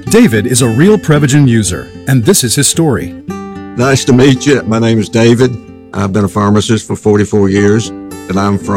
David is a real Prevagen user, and this is his story. Nice to meet you. My name is David. I've been a pharmacist for 44 years, and I'm from